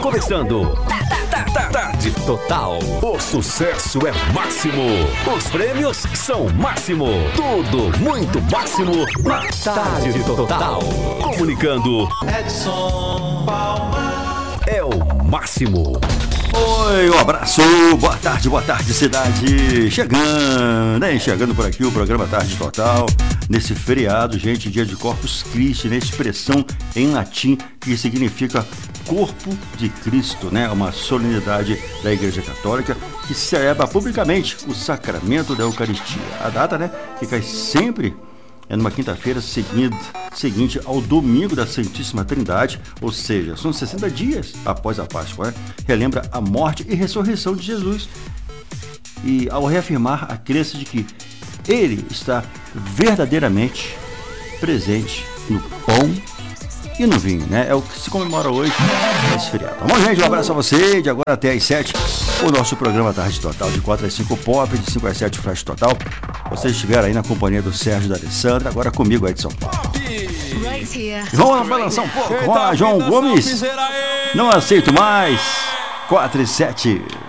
começando. Tarde Total. O sucesso é máximo. Os prêmios são máximo. Tudo muito máximo na Tarde Total. Comunicando. Edson Palma. É o máximo. Oi, um abraço, boa tarde cidade, chegando por aqui o programa Tarde Total, nesse feriado, gente, dia de Corpus Christi, né, expressão em latim que significa corpo de Cristo, né, uma solenidade da Igreja Católica que celebra publicamente o sacramento da Eucaristia. A data, né, que cai sempre é numa quinta-feira seguinte ao domingo da Santíssima Trindade, ou seja, são 60 dias após a Páscoa, né? Relembra a morte e ressurreição de Jesus. E ao reafirmar a crença de que Ele está verdadeiramente presente no pão e no vinho, né? É o que se comemora hoje nesse feriado. Bom, gente, um abraço a você, de agora até às 7, o nosso programa Tarde Total, de 4 às 5 Pop, de 5 às 7 Flash Total. Vocês estiveram aí na companhia do Sérgio e da Alessandra, agora comigo aí de São Paulo. Vamos balançar um pouco. Vamos lá, João Gomes. Não aceito mais. 4 e 7.